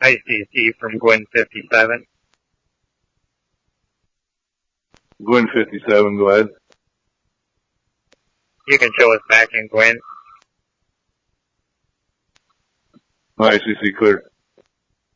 ICC from Gwyn 57. Gwyn 57, go ahead. You can show us back in Gwyn. ICC clear.